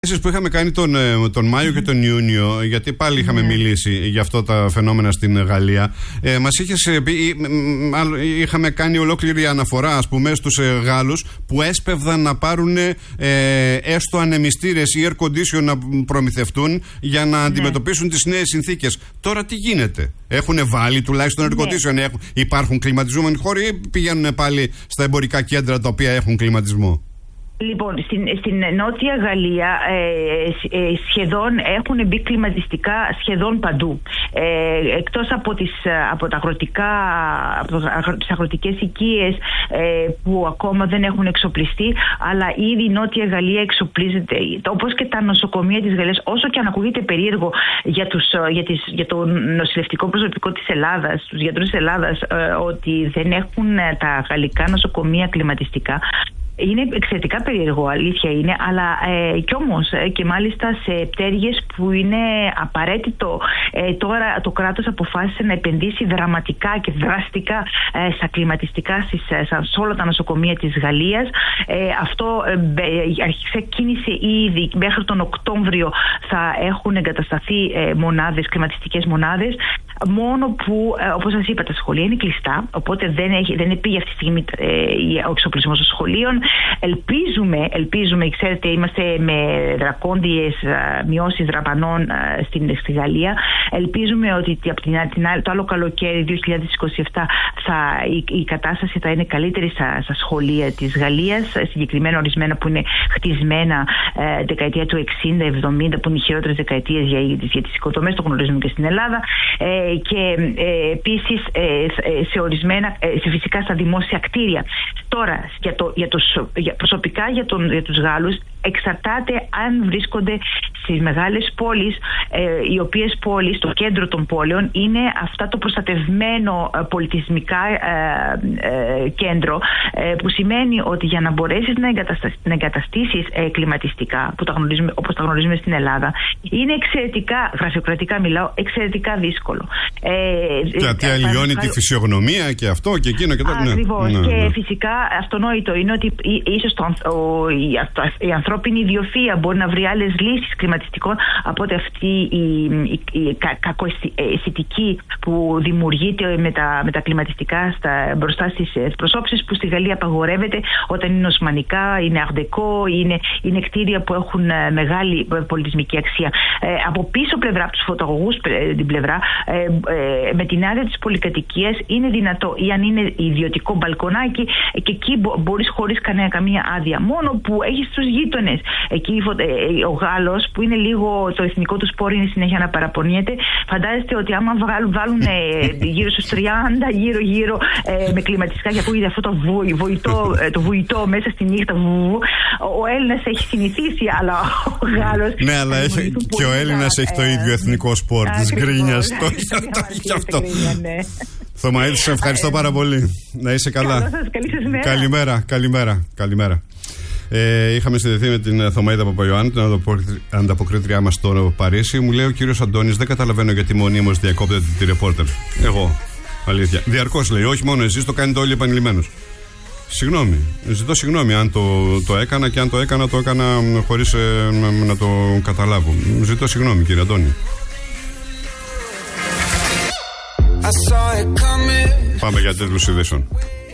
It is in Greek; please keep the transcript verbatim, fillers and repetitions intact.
Που είχαμε κάνει τον, τον Μάιο και τον Ιούνιο, γιατί πάλι είχαμε yeah. μιλήσει για αυτά τα φαινόμενα στην Γαλλία, ε, μας είχες πει, είχαμε κάνει ολόκληρη αναφορά, ας πούμε, στους ε, Γάλλους που έσπευδαν να πάρουν ε, έστω ανεμιστήρες ή air condition να προμηθευτούν για να yeah. αντιμετωπίσουν τις νέες συνθήκες. Τώρα τι γίνεται? Έχουν βάλει τουλάχιστον air condition? Yeah. Έχουν, υπάρχουν κλιματιζόμενοι χώροι ή πηγαίνουν πάλι στα εμπορικά κέντρα τα οποία έχουν κλιματισμό? Λοιπόν, στην, στην Νότια Γαλλία ε, ε, σχεδόν έχουν μπει κλιματιστικά σχεδόν παντού. Ε, εκτός από τις, από τα αγροτικά, από τις αγροτικές οικίες ε, που ακόμα δεν έχουν εξοπλιστεί, αλλά ήδη η Νότια Γαλλία εξοπλίζεται, όπως και τα νοσοκομεία της Γαλλίας, όσο και αν ακούγεται περίεργο για, τους, για, τις, για το νοσηλευτικό προσωπικό της Ελλάδας, τους γιατρούς της Ελλάδας, ε, ότι δεν έχουν τα γαλλικά νοσοκομεία κλιματιστικά. Είναι εξαιρετικά περίεργο, αλήθεια είναι, αλλά ε, κι όμως ε, και μάλιστα σε πτέρυγες που είναι απαραίτητο. Ε, τώρα το κράτος αποφάσισε να επενδύσει δραματικά και δραστικά ε, στα κλιματιστικά στις, σε όλα τα νοσοκομεία της Γαλλίας. Ε, αυτό ε, ξεκίνησε ήδη, μέχρι τον Οκτώβριο θα έχουν εγκατασταθεί ε, μονάδες, κλιματιστικές μονάδες. Μόνο που, ε, όπως σας είπα, τα σχολεία είναι κλειστά, οπότε δεν, έχει, δεν πήγε αυτή τη στιγμή ε, ο εξοπλισμός των σχολείων. Ελπίζουμε, ελπίζουμε, ξέρετε, είμαστε με δρακόντιες μειώσεις δραπανών ε, στην, στη Γαλλία. Ελπίζουμε ότι από την, την, το άλλο καλοκαίρι δύο χιλιάδες είκοσι επτά θα, η, η κατάσταση θα είναι καλύτερη στα, στα σχολεία της Γαλλίας, συγκεκριμένα ορισμένα που είναι χτισμένα ε, δεκαετία του εξήντα εβδομήντα, που είναι οι χειρότερες δεκαετίες για, για τις οικοδομές, το γνωρίζουμε και στην Ελλάδα. Ε, και ε, επίσης ε, σε ορισμένα, ε, σε φυσικά στα δημόσια κτίρια. Τώρα, για το, για τους, για, προσωπικά για, τον, για τους Γάλλους εξαρτάται αν βρίσκονται στις μεγάλες πόλεις, ε, οι οποίες πόλεις, το κέντρο των πόλεων, είναι αυτά το προστατευμένο ε, πολιτισμικά ε, ε, κέντρο, ε, που σημαίνει ότι για να μπορέσεις να, εγκαταστα, να εγκαταστήσεις ε, κλιματιστικά, που τα γνωρίζουμε, όπως τα γνωρίζουμε στην Ελλάδα, είναι εξαιρετικά, γραφειοκρατικά μιλάω, εξαιρετικά δύσκολο. Ε, Γιατί ε, αλλοιώνει τη φυσιογνωμία και αυτό και εκείνο και το. Ακριβώς. Ναι, ναι, και ναι. Φυσικά αυτονόητο είναι ότι ίσως το, ο, η, η ανθρώπινη ιδιοφυΐα μπορεί να βρει άλλες λύσεις κλιματιστικών από ότι αυτή η, η, η κα, κακοαισθητική που δημιουργείται με τα, με τα κλιματιστικά στα, μπροστά στις προσώψεις, που στη Γαλλία απαγορεύεται όταν είναι οσμανικά, είναι αρδεκό, είναι, είναι κτίρια που έχουν μεγάλη πολιτισμική αξία. Ε, από πίσω πλευρά, από τους φωτογωγούς την πλευρά, ε, ε, με την άδεια της πολυκατοικίας είναι δυνατό, ή αν είναι ιδιωτικό μπαλκονάκι, και εκεί μπορείς χωρίς κανένα, καμία άδεια. Μόνο που έχεις τους γείτονες. Εκεί ο Γάλλος, που είναι λίγο το εθνικό του σπόρο, είναι συνέχεια να παραπονιέται. Φαντάζεστε ότι άμα βάλουν γύρω στους τριάντα γύρω-γύρω ε, με κλιματιστικά, και ακούγεται αυτό το, βου, βουητό, το βουητό μέσα στη νύχτα. Βου, ο Έλληνας έχει συνηθίσει, αλλά ο Γάλλος. Ναι, αλλά έχει, και ο Έλληνας έχει το ίδιο εθνικό σπορ της γκρίνιας. Το έχει αυτό. Θωμαίδη, σε ευχαριστώ πάρα πολύ. Να είσαι καλά. Καλώς σας, καλή σας μέρα. Καλημέρα, καλημέρα, καλημέρα. Ε, είχαμε συνδεθεί με την Θωμαίδα Παπαϊωάννη, την ανταποκρίτριά μας στο Παρίσι. Μου λέει ο κύριος Αντώνης, δεν καταλαβαίνω γιατί μονίμως διακόπτεται τη ρεπόρτερ. Εγώ, αλήθεια. Διαρκώς λέει, όχι μόνο εσείς, το κάνετε όλοι επανειλημμένως. Συγγνώμη, ζητώ συγγνώμη αν το, το έκανα, και αν το έκανα, το έκανα χωρίς ε, να, να το καταλάβω. Ζητώ συγγνώμη, κύριε Αντώνη. Πάμε για τέτοιους ειδήσεων.